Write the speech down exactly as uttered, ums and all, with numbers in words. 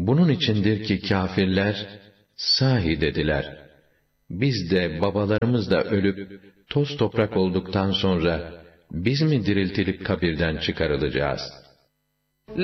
Bunun içindir ki kâfirler, sahi dediler, biz de babalarımız da ölüp, toz toprak olduktan sonra, biz mi diriltilip kabirden çıkarılacağız?